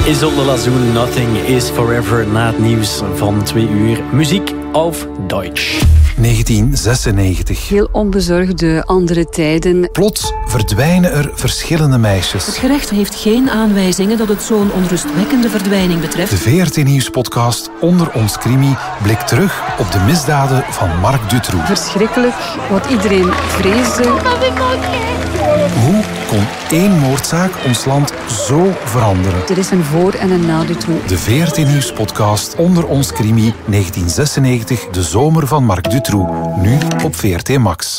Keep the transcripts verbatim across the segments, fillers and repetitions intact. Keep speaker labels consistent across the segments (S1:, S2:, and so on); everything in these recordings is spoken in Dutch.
S1: Isolde Lazoen, Nothing is Forever, na het nieuws van twee uur. Muziek auf Deutsch.
S2: negentien zesennegentig.
S3: Heel onbezorgde andere tijden.
S2: Plots verdwijnen er verschillende meisjes.
S4: Het gerecht heeft geen aanwijzingen dat het zo'n onrustwekkende verdwijning betreft.
S2: De V R T Nieuws-podcast Onder ons Crimi blikt terug op de misdaden van Marc Dutroux.
S3: Verschrikkelijk, wat iedereen vreesde.
S2: Hoe kon één moordzaak ons land zo veranderen?
S3: Er is een voor- en een na Dutroux.
S2: De V R T Nieuws-podcast Onder ons Crimi negentien zesennegentig, de zomer van Marc Dutroux. Nu op V R T Max.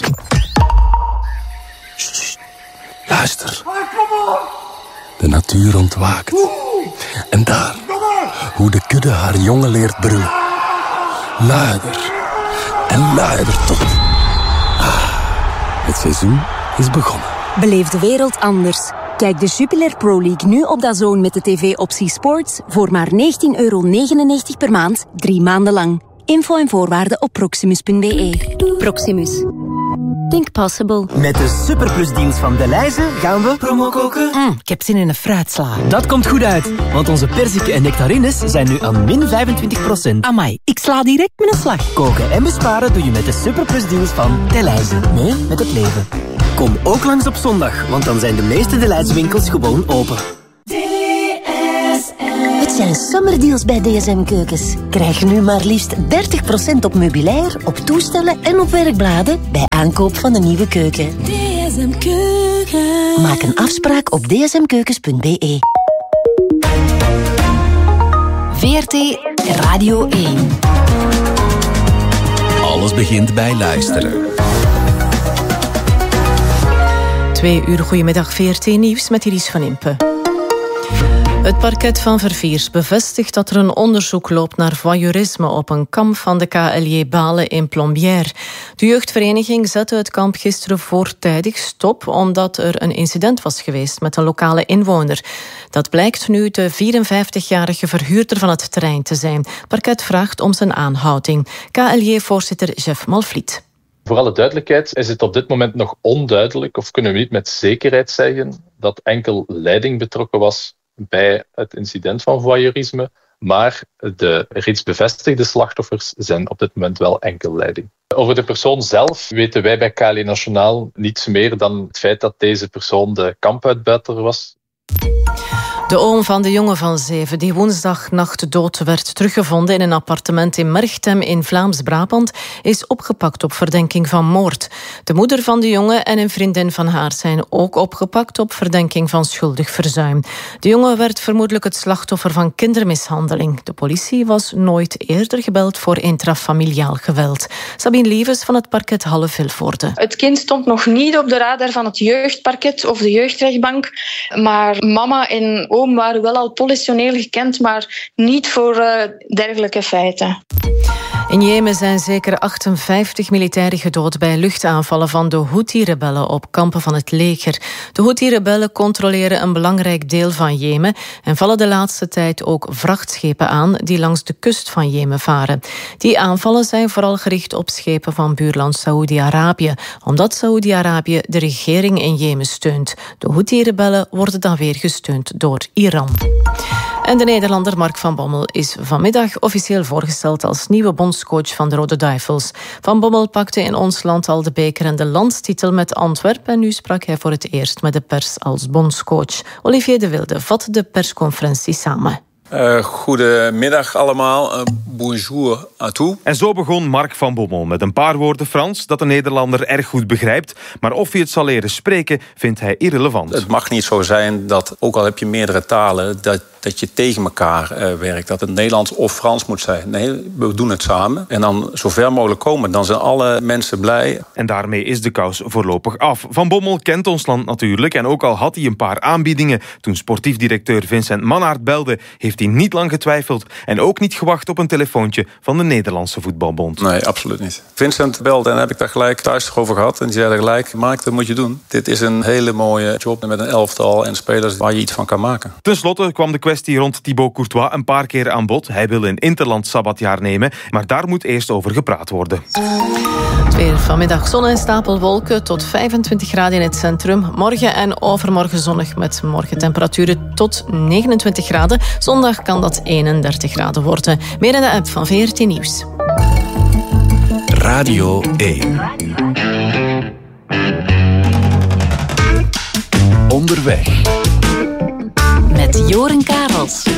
S5: Sst, luister. De natuur ontwaakt. En daar, hoe de kudde haar jongen leert brullen. Luider en luider tot. Ah, het seizoen is begonnen.
S6: Beleef de wereld anders. Kijk de Jupiler Pro League nu op D A Z N met de tv-optie Sports voor maar negentien euro negenennegentig per maand, drie maanden lang. Info en voorwaarden op proximus punt b e. Proximus. Think possible.
S7: Met de superplusdienst van Delhaize gaan we promo koken.
S4: Mm, ik heb zin in een fruitsla.
S7: Dat komt goed uit, want onze perziken en nectarines zijn nu aan min vijfentwintig procent.
S4: Amai, ik sla direct met een slag.
S7: Koken en besparen doe je met de superplusdeals van Delhaize. Mee met het leven. Kom ook langs op zondag, want dan zijn de meeste Delhaize winkels gewoon open.
S6: Het zijn summerdeals bij D S M Keukens. Krijg nu maar liefst dertig procent op meubilair, op toestellen en op werkbladen bij aankoop van een nieuwe keuken. D S M Keuken. Maak een afspraak op d s m keukens punt b e. V R T Radio één.
S5: Alles begint bij luisteren.
S4: Twee uur goedemiddag, V R T Nieuws met Iris van Impe. Het parket van Verviers bevestigt dat er een onderzoek loopt naar voyeurisme op een kamp van de K L J Balen in Plombières. De jeugdvereniging zette het kamp gisteren voortijdig stop omdat er een incident was geweest met een lokale inwoner. Dat blijkt nu de vierenvijftigjarige verhuurder van het terrein te zijn. Het parket vraagt om zijn aanhouding. K L J-voorzitter Jeff Malvliet.
S8: Voor alle duidelijkheid is het op dit moment nog onduidelijk, of kunnen we niet met zekerheid zeggen, dat enkel leiding betrokken was bij het incident van voyeurisme, maar de reeds bevestigde slachtoffers zijn op dit moment wel enkel leiding. Over de persoon zelf weten wij bij K L E Nationaal niets meer dan het feit dat deze persoon de kampuitbuiter was.
S4: De oom van de jongen van zeven die woensdagnacht dood werd teruggevonden in een appartement in Merchtem in Vlaams-Brabant is opgepakt op verdenking van moord. De moeder van de jongen en een vriendin van haar zijn ook opgepakt op verdenking van schuldig verzuim. De jongen werd vermoedelijk het slachtoffer van kindermishandeling. De politie was nooit eerder gebeld voor intrafamiliaal geweld. Sabine Lievens van het parket Halle-Vilvoorde.
S9: Het kind stond nog niet op de radar van het jeugdparket of de jeugdrechtbank, maar mama en oom waren wel al politioneel gekend, maar niet voor uh, dergelijke feiten.
S4: In Jemen zijn zeker achtenvijftig militairen gedood bij luchtaanvallen van de Houthi-rebellen op kampen van het leger. De Houthi-rebellen controleren een belangrijk deel van Jemen en vallen de laatste tijd ook vrachtschepen aan die langs de kust van Jemen varen. Die aanvallen zijn vooral gericht op schepen van buurland Saoedi-Arabië, omdat Saoedi-Arabië de regering in Jemen steunt. De Houthi-rebellen worden dan weer gesteund door Iran. En de Nederlander Mark van Bommel is vanmiddag officieel voorgesteld als nieuwe bondscoach van de Rode Duivels. Van Bommel pakte in ons land al de beker en de landstitel met Antwerpen en nu sprak hij voor het eerst met de pers als bondscoach. Olivier de Wilde vat de persconferentie samen.
S10: Uh, goedemiddag allemaal, uh, bonjour à tous.
S11: En zo begon Mark van Bommel met een paar woorden Frans dat de Nederlander erg goed begrijpt. Maar of hij het zal leren spreken, vindt hij irrelevant.
S10: Het mag niet zo zijn dat, ook al heb je meerdere talen, dat, dat je tegen elkaar uh, werkt. Dat het Nederlands of Frans moet zijn. Nee, we doen het samen. En dan zo ver mogelijk komen, dan zijn alle mensen blij.
S11: En daarmee is de kous voorlopig af. Van Bommel kent ons land natuurlijk. En ook al had hij een paar aanbiedingen toen sportief directeur Vincent Mannaert belde, heeft hij niet lang getwijfeld en ook niet gewacht op een telefoontje van de Nederlandse Voetbalbond.
S10: Nee, absoluut niet. Vincent belde en heb ik daar gelijk thuis over gehad. En die zei er gelijk, Mark, dat moet je doen. Dit is een hele mooie job met een elftal en spelers waar je iets van kan maken.
S11: Ten slotte kwam de kwestie rond Thibaut Courtois een paar keer aan bod. Hij wil een interland sabbatjaar nemen, maar daar moet eerst over gepraat worden.
S4: Het Weer vanmiddag zon en stapelwolken tot vijfentwintig graden in het centrum. Morgen en overmorgen zonnig met morgentemperaturen tot negenentwintig graden. Zondag kan dat eenendertig graden worden. Meer in de app van V R T Nieuws.
S12: Radio één. Onderweg.
S6: Met Joren Karels.